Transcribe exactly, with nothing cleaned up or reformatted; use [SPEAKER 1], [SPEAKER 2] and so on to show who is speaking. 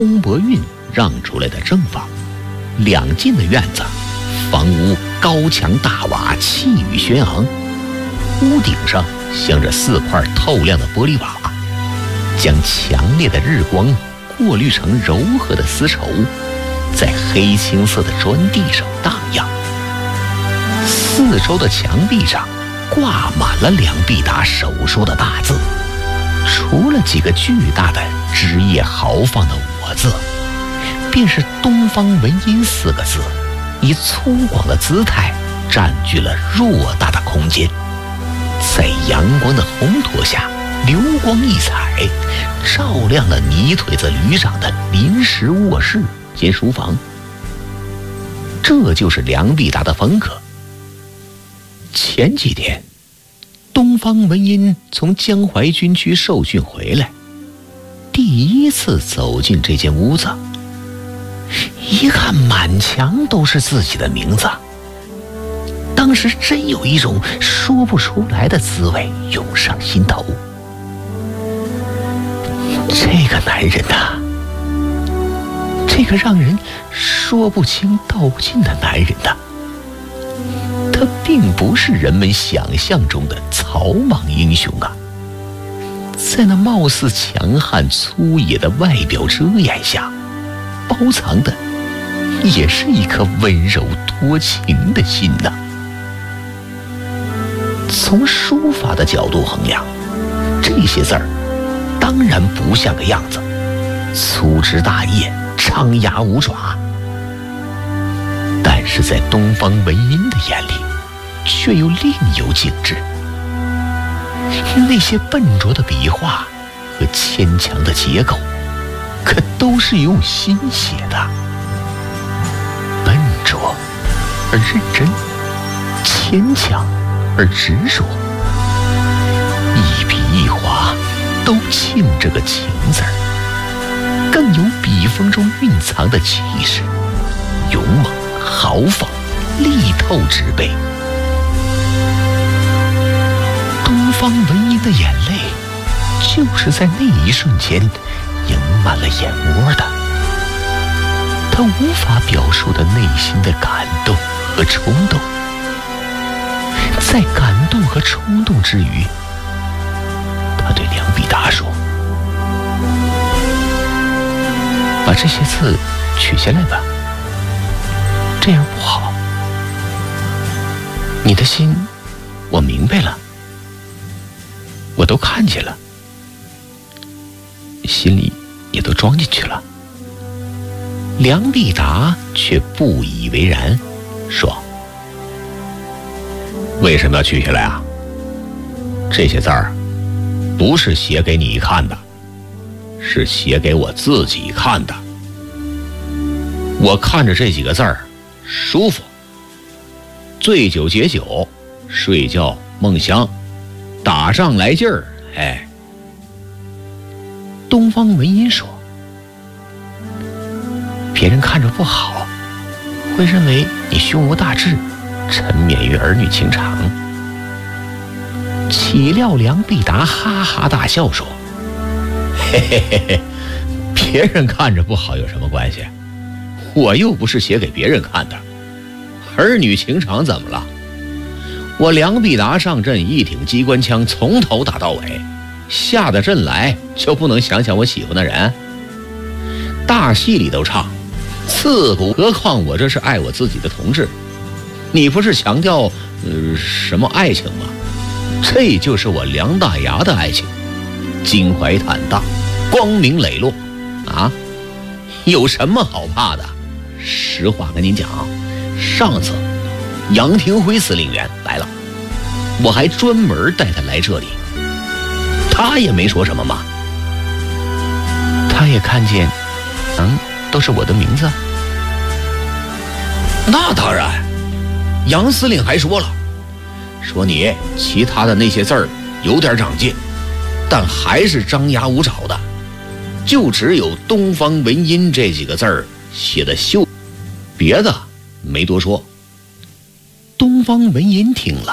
[SPEAKER 1] 翁伯运让出来的正房，两进的院子，房屋高墙大瓦，气宇轩昂，屋顶上镶着四块透亮的玻璃瓦，将强烈的日光过滤成柔和的丝绸，在黑青色的砖地上荡漾。四周的墙壁上挂满了梁必达手书的大字，除了几个巨大的枝叶豪放的我字，便是东方文音四个字，以粗犷的姿态占据了偌大的空间，在阳光的烘托下流光溢彩，照亮了泥腿子旅长的临时卧室兼书房。这就是梁必达的风格。前几天东方文音从江淮军区受训回来，第一次走进这间屋子，一看满墙都是自己的名字，当时真有一种说不出来的滋味涌上心头。这个男人呐，这个让人说不清道不尽的男人呐，他并不是人们想象中的草莽英雄啊，在那貌似强悍粗野的外表遮掩下，包藏的也是一颗温柔多情的心呐。从书法的角度衡量，这些字儿当然不像个样子，粗枝大叶，张牙舞爪。但是在东方文音的眼里，却又另有景致。那些笨拙的笔画和牵强的结构，可都是用心写的。笨拙而认真，牵强而执着，一笔一划都沁着个情字儿，更有笔锋中蕴藏的气势，勇猛豪放，力透纸背。东方文音的眼泪就是在那一瞬间盈满了眼窝的，他无法表述的内心的感动和冲动。在感动和冲动之余，他对梁必达说：把这些字取下来吧，这样不好。你的心我明白了，我都看见了，心里也都装进去了。梁必达却不以为然，说：为什么要取下来啊？这些字儿不是写给你看的，是写给我自己看的。我看着这几个字儿舒服，醉酒解酒，睡觉梦乡，打仗来劲儿。哎，东方文音说：别人看着不好，会认为你胸无大志，沉湎于儿女情长。岂料梁必达哈哈大笑说：嘿嘿嘿嘿，别人看着不好有什么关系？我又不是写给别人看的，儿女情长怎么了？我梁必达上阵一挺机关枪，从头打到尾，下得阵来就不能想想我喜欢的人？大戏里都唱刺骨，何况我这是爱我自己的同志。你不是强调呃什么爱情吗？这就是我梁大牙的爱情，襟怀坦荡，光明磊落啊，有什么好怕的？实话跟您讲，上次杨廷辉司令员来了，我还专门带他来这里，他也没说什么嘛。他也看见嗯都是我的名字。那当然，杨司令还说了，说你其他的那些字儿有点长进，但还是张牙舞爪的，就只有东方文音这几个字儿写的秀，别的没多说。东方文音听了